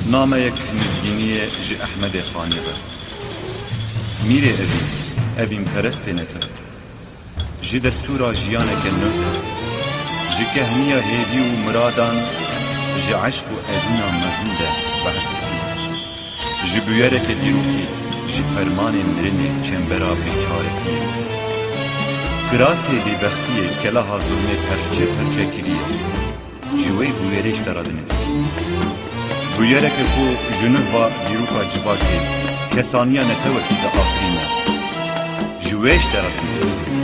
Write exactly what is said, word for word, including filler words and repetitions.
نامەیەک نزگینیە ji Ehmedê Xanê ve. Mîrê evî, evîn perestênete. Ji destûra jiyaneke nû, ji kehniya hêvî û miradan, ji eşq û evîna mezin de behs dikî. Ji bûyereke dîrokî, ji fermanên mirinê çembera bêçaretiyê. Kirasê bêbextiyê keleha zulmê perçe perçe kiriye. Ji wê bûyerê ji te re dinivîsî. Bûyereke ku ji nûva dîroka civakê kesaniya netewekî de afirîne. Ji wê ji te re dinivîsî.